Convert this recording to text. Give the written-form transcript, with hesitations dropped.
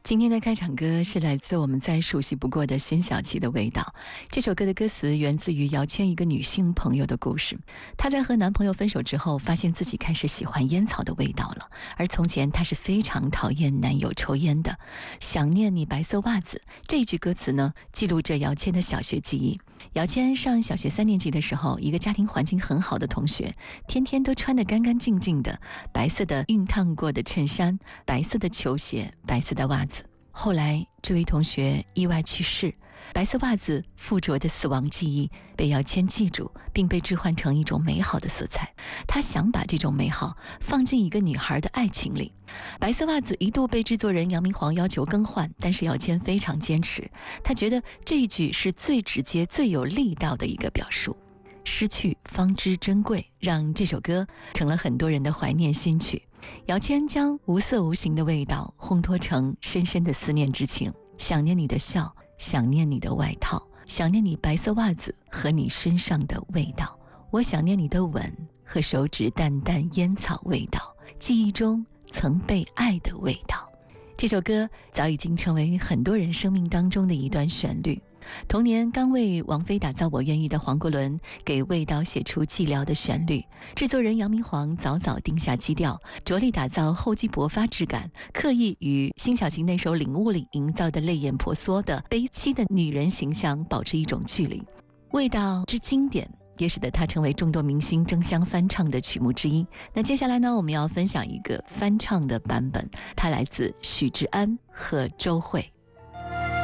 今天的开场歌是来自我们再熟悉不过的辛晓琪的味道。这首歌的歌词源自于姚谦一个女性朋友的故事。她在和男朋友分手之后，发现自己开始喜欢烟草的味道了，而从前她是非常讨厌男友抽烟的。想念你白色袜子，这一句歌词呢，记录着姚谦的小学记忆。姚谦上小学3年级的时候，一个家庭环境很好的同学，天天都穿得干干净净的，白色的熨烫过的衬衫，白色的球鞋，白色的袜子。后来这位同学意外去世，白色袜子附着的死亡记忆被姚谦记住，并被置换成一种美好的色彩。他想把这种美好放进一个女孩的爱情里。白色袜子一度被制作人杨明煌要求更换，但是姚谦非常坚持，他觉得这一句是最直接最有力道的一个表述。失去方知珍贵，让这首歌成了很多人的怀念新曲。姚谦将无色无形的味道烘托成深深的思念之情，想念你的笑，想念你的外套，想念你白色袜子和你身上的味道，我想念你的吻和手指淡淡烟草味道，记忆中曾被爱的味道。这首歌早已经成为很多人生命当中的一段旋律。同年刚为王菲打造《我愿意》的黄国伦给味道写出寂寥的旋律，制作人杨明煌早早定下基调，着力打造厚积薄发质感，刻意与辛晓琪那首《领悟》里营造的泪眼婆娑的悲戚的女人形象保持一种距离。味道之经典也使得它成为众多明星争相翻唱的曲目之一。那接下来呢，我们要分享一个翻唱的版本，它来自许志安和周蕙。